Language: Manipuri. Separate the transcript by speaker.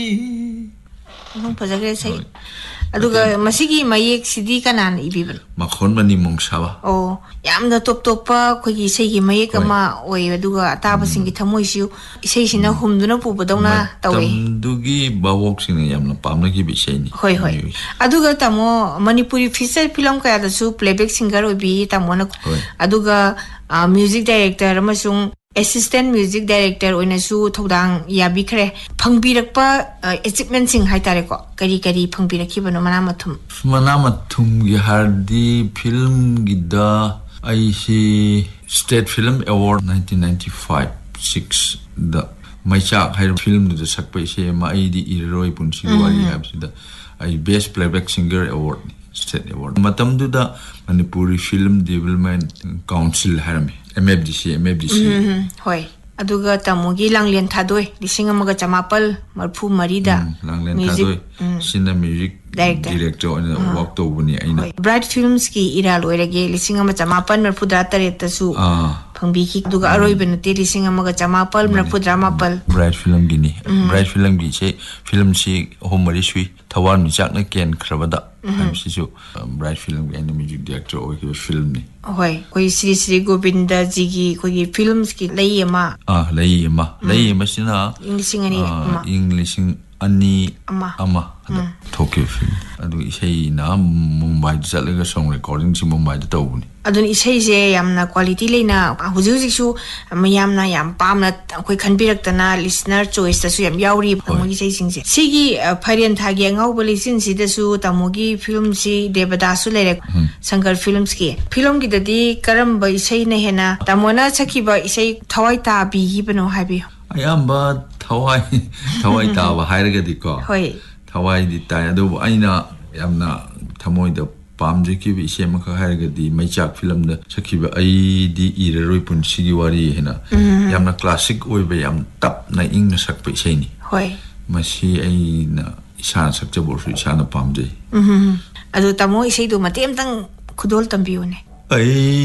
Speaker 1: Nung pazagre say. Aduga masigi mayek sidi kanan ibiban.
Speaker 2: Makhon mani mongsawa.
Speaker 1: Oh, yamna top pa kogi segi mayek ama oi aduga ataba singi thamoi siu isei sina humduna pubadona tawe.
Speaker 2: Tamdugi bawok sina yamna pamna ki bisai ni.
Speaker 1: Hoi hoi. Aduga tamo Manipuri feature film kaya dasu playback singer obi tamo na. Aduga music director amasung assistant music director oina su thodang yabi khre phangbirakpa achievement sing haitare ko kari phangbirakibano
Speaker 2: manamathum gi hardi film gida aisi state film award 1995-6 da maicha hai film da sakpai se ma aidi iroi punsi wari habsida ai best playback singer award state award matam du da Manipuri Film Development Council harame MFDC
Speaker 1: hoi aduga tamugi langlen thadoi lisinga maga chamapal marphu marida
Speaker 2: langlen thadoi sinna music director on work to buni aina
Speaker 1: Bright Films ki ira loirage lisinga ma chamapal marphu da tare tasu phangbi ki duga aroi benati lisinga maga chamapal marphu dramapal
Speaker 2: Bright Film gini Bright Film gi che film si homari sui thawan mi chakna ken khrabada hamsisu Bright Film gi aina music director oi film ni
Speaker 1: hoi koi Sri Govinda ji gi koi films ki layema
Speaker 2: sina English ani ama Tokyo film adu isei na Mumbai jalaga song recording si Mumbai da tawuni
Speaker 1: adun isei je yamna quality leina huju su mayamna yam pamna koi khanbiraktana listener choice tasu yam yauri tamogi sei singse sigi pharian thagi ngau lisin si dasu tamogi film si Devadasu lere Sankar Films ki film gi dadi karam ba isei na hena tamona chakiba isei thawai ta bi hibano habi
Speaker 2: ayamba thawai ta ba hairagadi ko
Speaker 1: hoi
Speaker 2: thawai di ta adu aina yamna thamoi da pamje ki bi sema kha hairagadi maichak film da sakhiba ai di iraroi punsi gi wari hena yamna classic oi ba yam tap na ing na sak pe sei ni
Speaker 1: hoi
Speaker 2: masi ai na isana sakje bor su isana pamje
Speaker 1: adu tamo isei du matem tang khudol tambiune
Speaker 2: ai